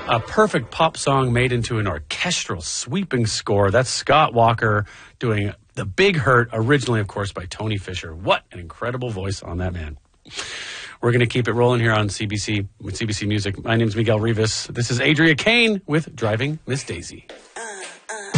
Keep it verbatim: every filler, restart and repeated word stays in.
A perfect pop song made into an orchestral sweeping score. That's Scott Walker doing The Big Hurt, originally, of course, by Tony Fisher. What an incredible voice on that man. We're going to keep it rolling here on C B C with C B C Music. My name's Miguel Rivas. This is Adria Kane with Driving Miss Daisy.